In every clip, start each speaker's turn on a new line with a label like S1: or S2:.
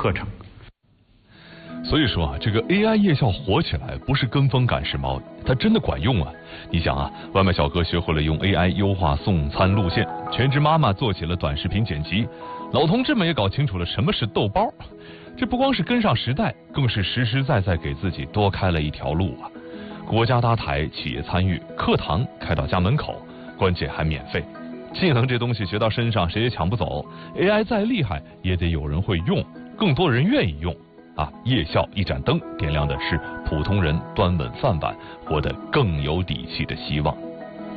S1: 课程。
S2: 所以说啊，这个 AI 夜校火起来不是跟风赶时髦，它真的管用啊！你想啊，外卖小哥学会了用 AI 优化送餐路线，全职妈妈做起了短视频剪辑，老同志们也搞清楚了什么是豆包。这不光是跟上时代，更是实实在在给自己多开了一条路啊！国家搭台，企业参与，课堂开到家门口，关键还免费。技能这东西学到身上，谁也抢不走。AI 再厉害，也得有人会用，更多人愿意用。啊，夜校一盏灯，点亮的是普通人端稳饭碗，活得更有底气的希望。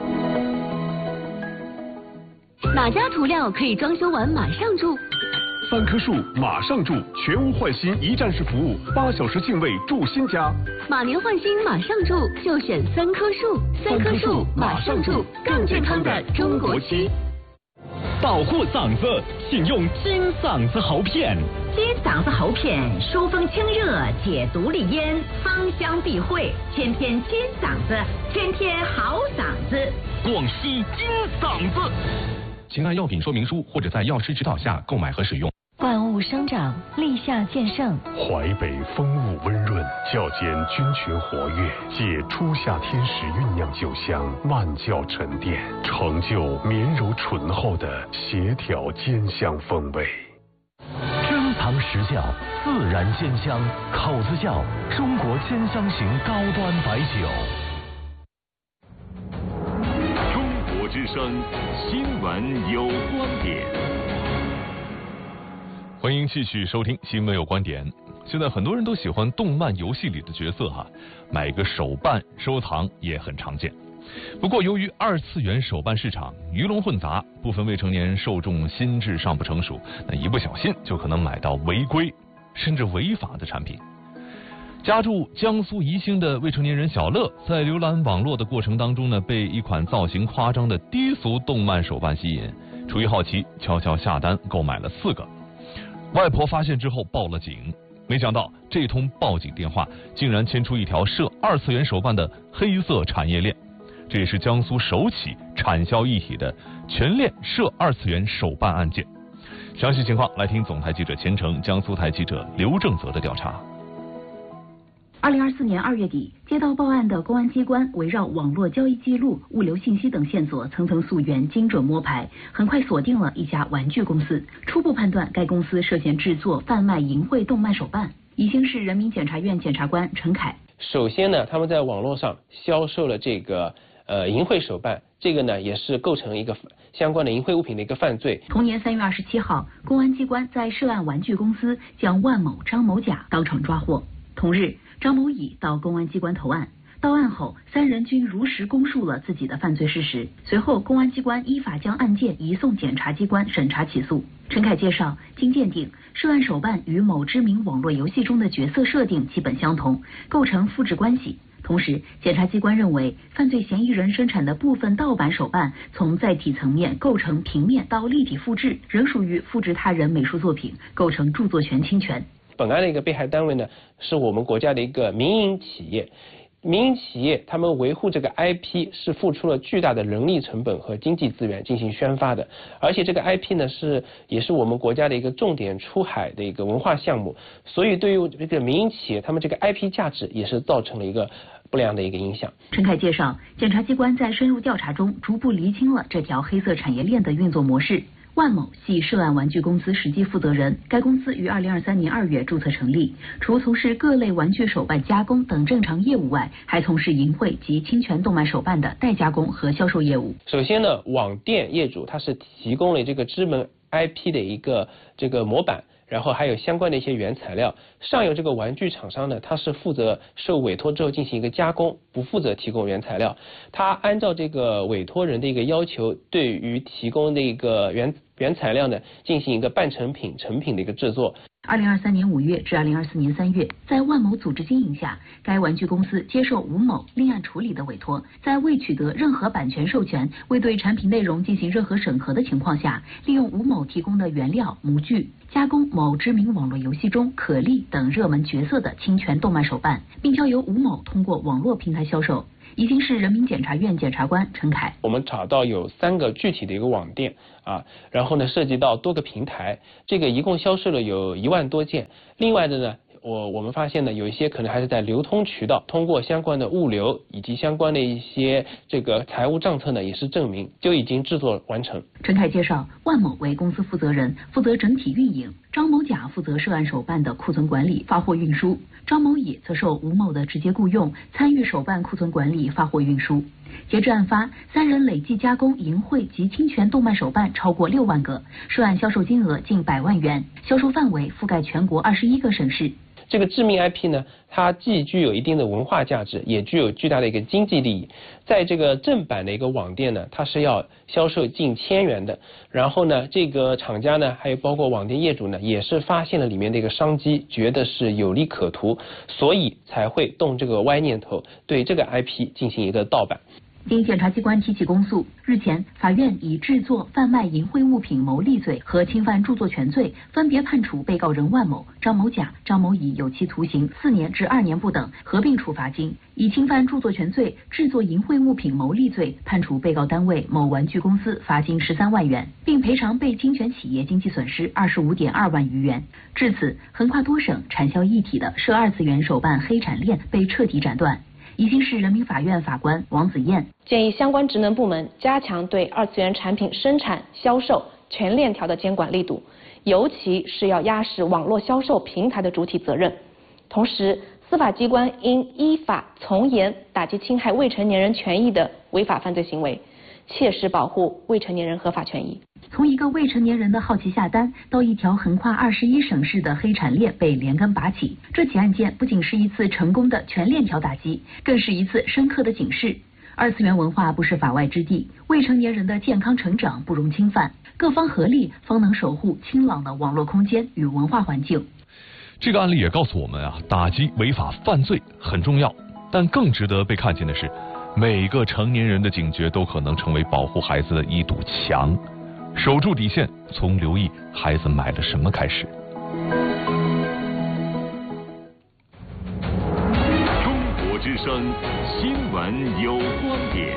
S3: 哪家涂料可以装修完马上住
S1: ？3棵树马上住，全屋换新一站式服务，8小时净位住新家。
S3: 马年换新马上住，就选3棵树。3棵树马上住，更健康的中国区。
S4: 保护嗓子，请用金嗓子喉片。
S5: 金嗓子喉片疏风清热，解毒利咽，芳香避秽，天天金嗓子，天天好嗓子。
S4: 广西金嗓子。
S6: 请按药品说明书或者在药师指导下购买和使用。
S7: 万物生长，立夏见盛。
S8: 淮北风物温润，较间菌群活跃，借初夏天时酝酿酒香，慢酵沉淀，成就绵柔醇厚的协调兼香风味。
S9: 珍藏实窖，自然兼香，口子窖中国兼香型高端白酒。
S10: 中国之声新闻有观点。
S2: 欢迎继续收听新闻有观点。现在很多人都喜欢动漫游戏里的角色哈，买个手办收藏也很常见。不过由于2次元手办市场鱼龙混杂，部分未成年受众心智尚不成熟，那一不小心就可能买到违规甚至违法的产品。家住江苏宜兴的未成年人小乐，在浏览网络的过程当中呢，被一款造型夸张的低俗动漫手办吸引，出于好奇悄悄下单购买了4个。外婆发现之后报了警，没想到这通报警电话竟然牵出一条涉2次元手办的黑色产业链，这也是江苏首起产销一体的全链涉2次元手办案件。详细情况来听总台记者钱程、江苏台记者刘正泽的调查。
S11: 2024年2月底，接到报案的公安机关围绕网络交易记录、物流信息等线索，层层溯源，精准摸排，很快锁定了一家玩具公司。初步判断，该公司涉嫌制作、贩卖淫秽动漫手办。宜兴市人民检察院检察官陈凯，
S12: 首先呢，他们在网络上销售了这个淫秽手办，这个呢也是构成一个相关的淫秽物品的一个犯罪。
S11: 同年3月27号，公安机关在涉案玩具公司将万某、张某甲当场抓获。同日，张某乙到公安机关投案。到案后，3人均如实供述了自己的犯罪事实。随后，公安机关依法将案件移送检察机关审查起诉。陈凯介绍，经鉴定，涉案手办与某知名网络游戏中的角色设定基本相同，构成复制关系。同时，检察机关认为，犯罪嫌疑人生产的部分盗版手办，从载体层面构成平面到立体复制，仍属于复制他人美术作品，构成著作权侵权。
S12: 本案的一个被害单位呢，是我们国家的一个民营企业。民营企业他们维护这个 IP 是付出了巨大的人力成本和经济资源进行宣发的，而且这个 IP 呢也是我们国家的一个重点出海的一个文化项目，所以对于这个民营企业，他们这个 IP 价值也是造成了一个不良的一个影响。
S11: 陈凯介绍，检察机关在深入调查中逐步厘清了这条黑色产业链的运作模式。万某系涉案玩具公司实际负责人，该公司于2023年2月注册成立，除从事各类玩具手办加工等正常业务外，还从事淫秽及侵权动漫手办的代加工和销售业务。
S12: 首先呢，网店业主他是提供了这个知名 IP 的一个这个模板，然后还有相关的一些原材料，上游这个玩具厂商呢，他是负责受委托之后进行一个加工，不负责提供原材料。他按照这个委托人的一个要求，对于提供的一个原材料呢，进行一个半成品、成品的一个制作。
S11: 2023年5月至2024年3月，在万某组织经营下，该玩具公司接受吴某另案处理的委托，在未取得任何版权授权、未对产品内容进行任何审核的情况下，利用吴某提供的原料模具，加工某知名网络游戏中可莉等热门角色的侵权动漫手办，并交由吴某通过网络平台销售。 宜兴市人民检察院检察官陈凯，
S12: 我们找到有3个具体的一个网店啊，然后呢涉及到多个平台，这个一共销售了有1万多件。另外的呢，我们发现呢，有一些可能还是在流通渠道，通过相关的物流以及相关的一些这个财务账册呢，也是证明就已经制作完成。
S11: 陈凯介绍，万某为公司负责人，负责整体运营；张某甲负责涉案手办的库存管理、发货运输；张某乙则受吴某的直接雇用，参与手办库存管理、发货运输。截至案发，3人累计加工、淫秽及侵权动漫手办超过6万个，涉案销售金额近100万元，销售范围覆盖全国21个省市。
S12: 这个致命 IP 呢，它既具有一定的文化价值，也具有巨大的一个经济利益。在这个正版的一个网店呢，它是要销售近1000元的。然后呢，这个厂家呢，还有包括网店业主呢，也是发现了里面的一个商机，觉得是有利可图，所以才会动这个歪念头，对这个 IP 进行一个盗版。
S11: 经检察机关提起公诉，日前法院以制作、贩卖淫秽物品牟利罪和侵犯著作权罪，分别判处被告人万某、张某甲、张某乙有期徒刑4年至2年不等，合并处罚金；以侵犯著作权罪、制作淫秽物品牟利罪，判处被告单位某玩具公司罚金13万元，并赔偿被侵权企业经济损失25.2万余元。至此，横跨多省、产销一体的涉2次元手办黑产链被彻底斩断。宜兴市人民法院法官王子燕
S13: 建议相关职能部门加强对2次元产品生产、销售全链条的监管力度，尤其是要压实网络销售平台的主体责任。同时，司法机关应依法从严打击侵害未成年人权益的违法犯罪行为，切实保护未成年人合法权益。
S11: 从一个未成年人的好奇下单，到一条横跨21省市的黑产链被连根拔起，这起案件不仅是一次成功的全链条打击，更是一次深刻的警示。2次元文化不是法外之地，未成年人的健康成长不容侵犯，各方合力方能守护清朗的网络空间与文化环境。
S2: 这个案例也告诉我们啊，打击违法犯罪很重要，但更值得被看见的是，每个成年人的警觉都可能成为保护孩子的一堵墙。守住底线，从留意孩子买了什么开始。
S10: 中国之声，新闻有观点。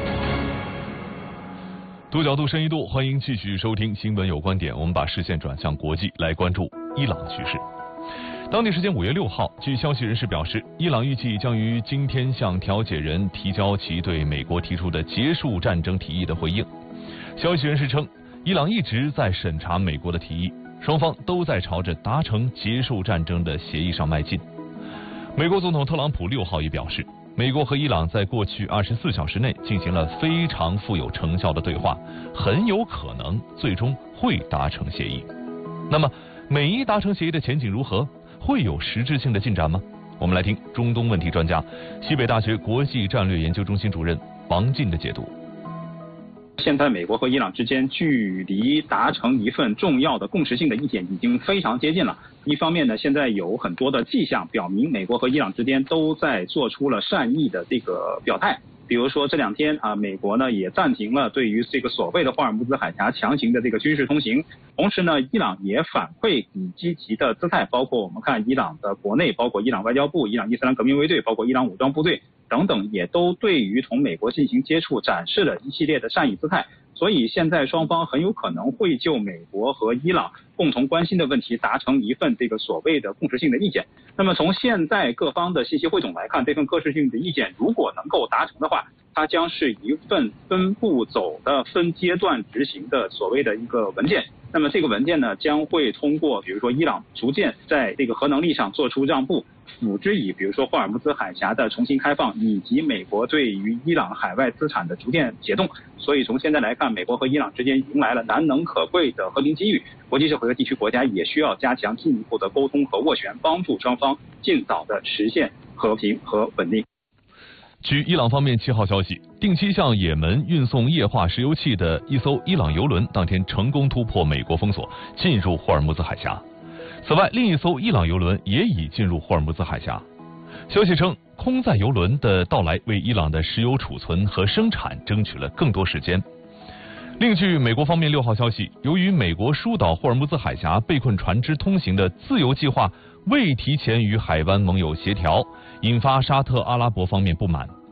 S2: 多角度深一度，欢迎继续收听新闻有观点。我们把视线转向国际，来关注伊朗局势。当地时间5月6号，据消息人士表示，伊朗预计将于今天向调解人提交其对美国提出的结束战争提议的回应。消息人士称，伊朗一直在审查美国的提议，双方都在朝着达成结束战争的协议上迈进。美国总统特朗普6号也表示，美国和伊朗在过去24小时内进行了非常富有成效的对话，很有可能最终会达成协议。那么，美伊达成协议的前景如何？会有实质性的进展吗？我们来听中东问题专家、西北大学国际战略研究中心主任王进的解读。
S14: 现在美国和伊朗之间距离达成一份重要的共识性的意见已经非常接近了。一方面呢，现在有很多的迹象表明美国和伊朗之间都在做出了善意的这个表态。比如说这2天啊，美国呢也暂停了对于这个所谓的霍尔木兹海峡强行的这个军事通行，同时呢，伊朗也反馈以积极的姿态，包括我们看伊朗的国内，包括伊朗外交部、伊朗伊斯兰革命卫队，包括伊朗武装部队等等，也都对于同美国进行接触展示了一系列的善意姿态。所以现在双方很有可能会就美国和伊朗共同关心的问题达成一份这个所谓的共识性的意见。那么从现在各方的信息汇总来看，这份共识性的意见如果能够达成的话，它将是一份分步走的分阶段执行的所谓的一个文件。那么这个文件呢，将会通过比如说伊朗逐渐在这个核能力上做出让步，辅之以比如说霍尔木兹海峡的重新开放，以及美国对于伊朗海外资产的逐渐解冻。所以从现在来看，美国和伊朗之间迎来了难能可贵的和平机遇，国际社会和地区国家也需要加强进一步的沟通和斡旋，帮助双方尽早的实现和平和稳定。
S2: 据伊朗方面7号消息，定期向也门运送液化石油气的一艘伊朗油轮当天成功突破美国封锁，进入霍尔木兹海峡。此外，另一艘伊朗油轮也已进入霍尔木兹海峡。消息称，空载油轮的到来为伊朗的石油储存和生产争取了更多时间。另据美国方面6号消息，由于美国疏导霍尔木兹海峡被困船只通行的自由计划未提前与海湾盟友协调，引发沙特阿拉伯方面不满。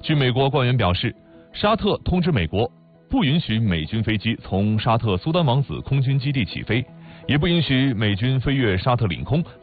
S2: 据美国官员表示，沙特通知美国，不允许美军飞机从沙特苏丹王子空军基地起飞，也不允许美军飞越沙特领空